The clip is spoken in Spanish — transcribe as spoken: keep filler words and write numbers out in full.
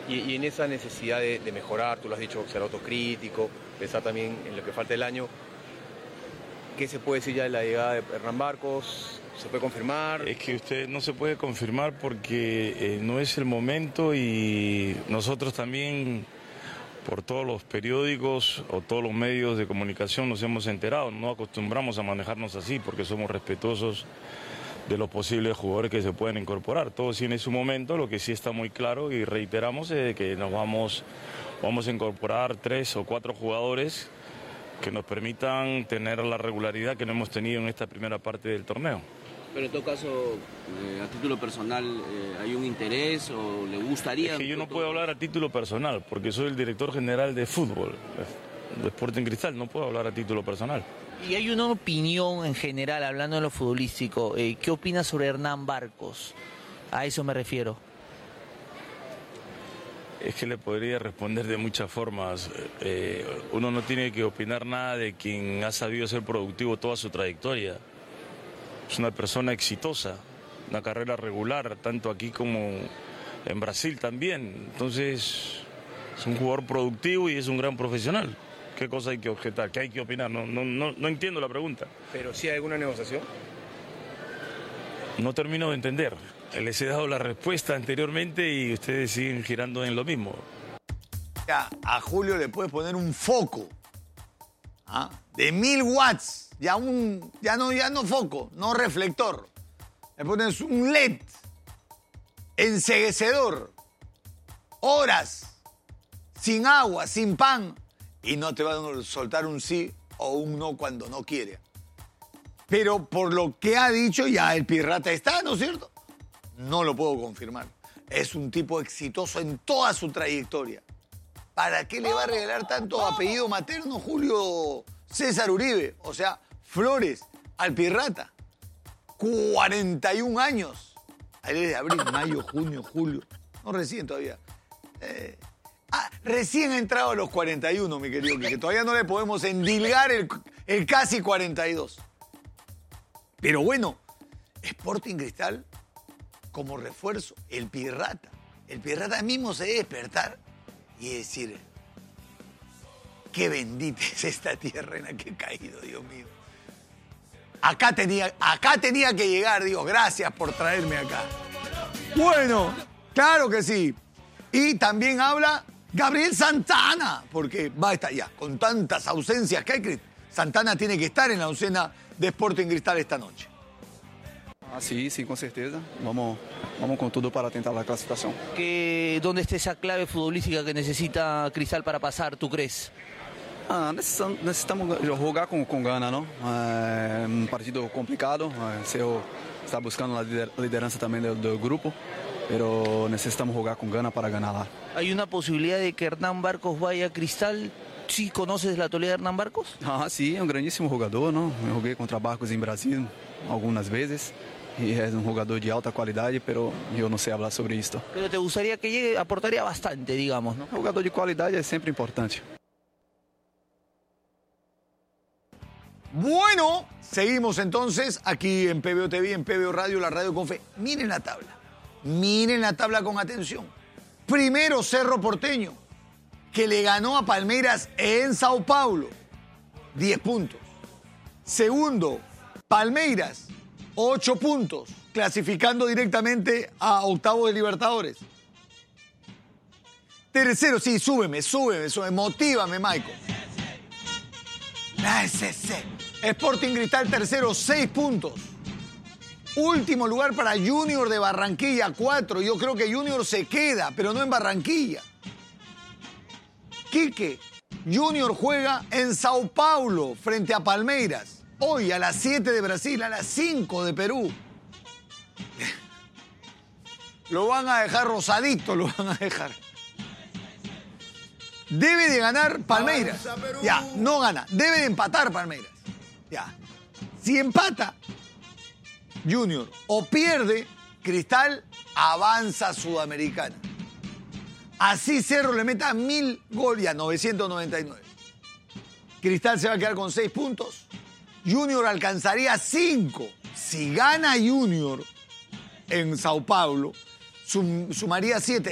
Y, y en esa necesidad de, de mejorar, tú lo has dicho, ser autocrítico, pensar también en lo que falta del año, ¿qué se puede decir ya de la llegada de Hernán Barcos? ¿Se puede confirmar? Es que usted no se puede confirmar porque eh, no es el momento y nosotros también, por todos los periódicos o todos los medios de comunicación nos hemos enterado. No acostumbramos a manejarnos así porque somos respetuosos de los posibles jugadores que se pueden incorporar. Todo tiene su momento, lo que sí está muy claro y reiteramos es que nos vamos, vamos a incorporar tres o cuatro jugadores que nos permitan tener la regularidad que no hemos tenido en esta primera parte del torneo. Pero en todo caso, eh, a título personal, eh, ¿hay un interés o le gustaría...? Es que yo no puedo hablar a título personal porque soy el director general de fútbol, de Sporting Cristal, no puedo hablar a título personal. Y hay una opinión en general, hablando de lo futbolístico. Eh, ¿Qué opinas sobre Hernán Barcos? A eso me refiero. Es que le podría responder de muchas formas. Eh, uno no tiene que opinar nada de quien ha sabido ser productivo toda su trayectoria. Es una persona exitosa, una carrera regular, tanto aquí como en Brasil también. Entonces, es un jugador productivo y es un gran profesional. ¿Qué cosa hay que objetar? ¿Qué hay que opinar? No, no, no, no entiendo la pregunta. ¿Pero sí hay alguna negociación? No termino de entender. Les he dado la respuesta anteriormente y ustedes siguen girando en lo mismo. Ya, a Julio le puedes poner un foco, ¿ah?, de mil watts. Ya, un, ya, no, ya no foco, no reflector. Le pones un L E D enceguecedor. Horas. Sin agua, sin pan. Y no te van a soltar un sí o un no cuando no quiere. Pero por lo que ha dicho, ya el Pirrata está, ¿no es cierto? No lo puedo confirmar. Es un tipo exitoso en toda su trayectoria. ¿Para qué le va a regalar tanto apellido materno Julio César Uribe? O sea, Flores al Pirrata. cuarenta y un años. Ahí es de abril, mayo, junio, julio. No recién todavía. Eh... Ah, recién ha entrado a los cuarenta y uno, mi querido, que todavía no le podemos endilgar el, el casi cuarenta y dos. Pero bueno, Sporting Cristal como refuerzo, el Pirrata. El Pirrata mismo se debe despertar y decir, qué bendita es esta tierra en la que he caído, Dios mío. Acá tenía, acá tenía que llegar, Dios, gracias por traerme acá. Bueno, claro que sí. Y también habla Gabriel Santana, porque va a estar ya, con tantas ausencias que hay, Santana tiene que estar en la oncena de Sporting Cristal esta noche. Ah, sí, sí, con certeza. Vamos, vamos con todo para tentar la clasificación. ¿Qué, ¿Dónde está esa clave futbolística que necesita Cristal para pasar, tú crees? Ah, necesitamos, necesitamos jugar con, con gana, ¿no? É um partido complicado. O Cerro está buscando la liderança también del, del grupo. Pero necesitamos jugar con ganas para ganar lá. ¿Hay una posibilidad de que Hernán Barcos vaya a Cristal? ¿Sí conoces la actualidad de Hernán Barcos? Ah, sí, es un grandísimo jugador, ¿no? Eu joguei contra Barcos en Brasil algunas veces y es un jugador de alta calidad, pero yo no sé hablar sobre esto. Pero te gustaría que llegue, aportaría bastante, digamos, ¿no? Un jugador de calidad es siempre importante. Bueno, seguimos entonces aquí en P B O T V, en P B O Radio, la radio con fe. Miren la tabla. Miren la tabla con atención. Primero, Cerro Porteño, que le ganó a Palmeiras en Sao Paulo, diez puntos. Segundo, Palmeiras, ocho puntos, clasificando directamente a octavos de Libertadores. Tercero, sí, súbeme, súbeme, súbeme, motívame, Michael. La S C. Sporting Cristal tercero, seis puntos. Último lugar para Junior de Barranquilla, cuatro. Yo creo que Junior se queda, pero no en Barranquilla. Quique, Junior juega en Sao Paulo frente a Palmeiras. Hoy a las siete de Brasil, a las cinco de Perú. Lo van a dejar rosadito, lo van a dejar. Debe de ganar Palmeiras. Ya, no gana. Debe de empatar Palmeiras. Ya. Si empata Junior o pierde, Cristal avanza a Sudamericana. Así Cerro le meta mil goles, ya novecientos noventa y nueve. Cristal se va a quedar con seis puntos. Junior alcanzaría cinco. Si gana Junior en Sao Paulo, sum, sumaría siete.